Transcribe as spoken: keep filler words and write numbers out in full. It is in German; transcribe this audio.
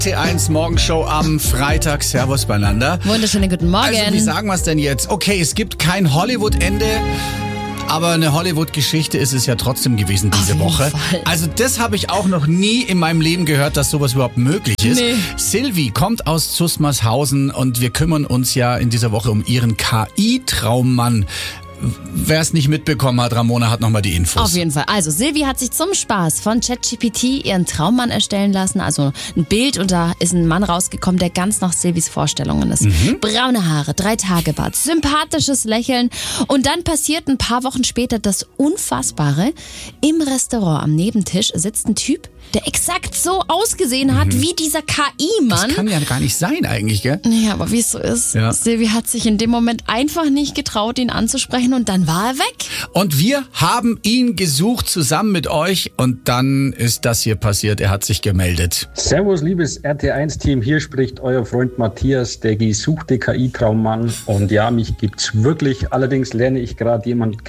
T eins Morgenshow am Freitag. Servus beieinander. Wunderschönen guten Morgen. Also, wie sagen wir es denn jetzt? Okay, es gibt kein Hollywood-Ende, aber eine Hollywood-Geschichte ist es ja trotzdem gewesen diese Auf jeden Woche. Fall. Also das habe ich auch noch nie in meinem Leben gehört, dass sowas überhaupt möglich ist. Nee. Silvi kommt aus Zusmarshausen und wir kümmern uns ja in dieser Woche um ihren K I-Traummann. Wer es nicht mitbekommen hat, Ramona hat nochmal die Infos. Auf jeden Fall. Also Silvi hat sich zum Spaß von ChatGPT ihren Traummann erstellen lassen. Also ein Bild und da ist ein Mann rausgekommen, der ganz nach Silvis Vorstellungen ist. Mhm. Braune Haare, drei Tage Bart, sympathisches Lächeln. Und dann passiert ein paar Wochen später das Unfassbare. Im Restaurant am Nebentisch sitzt ein Typ, der exakt so ausgesehen hat mhm. wie dieser K I-Mann. Das kann ja gar nicht sein eigentlich, gell? Ja, aber wie es so ist, Ja. Silvi hat sich in dem Moment einfach nicht getraut, ihn anzusprechen und dann war er weg. Und wir haben ihn gesucht zusammen mit euch und dann ist das hier passiert. Er hat sich gemeldet. Servus, liebes R T eins Team. Hier spricht euer Freund Matthias, der gesuchte K I-Traummann. Und ja, mich gibt's wirklich. Allerdings lerne ich gerade jemanden